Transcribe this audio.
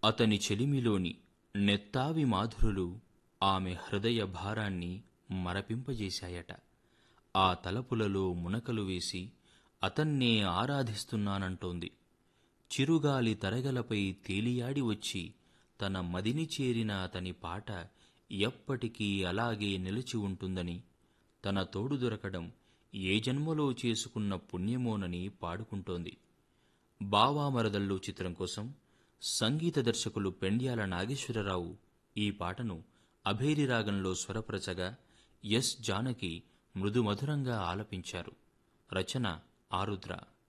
అతని చెలిమిలోని నెత్తావి మాధురులు ఆమె హృదయ భారాన్ని మరపింపజేశాయట. ఆ తలపులలో మునకలు వేసి అతన్నే ఆరాధిస్తున్నానంటోంది. చిరుగాలి తరగలపై తేలియాడి వచ్చి తన మదిని చేరిన అతని పాట ఎప్పటికీ అలాగే నిలిచి ఉంటుందని, తన తోడు దొరకడం ఏ జన్మలో చేసుకున్న పుణ్యమోనని పాడుకుంటోంది. బావామరదళ్ళు చిత్రం కోసం సంగీత దర్శకులు పెండ్యాల నాగేశ్వరరావు ఈ పాటను అభేరి రాగంలో స్వరపరచగా ఎస్ జానకి మృదుమధురంగా ఆలపించారు. రచన ఆరుద్ర.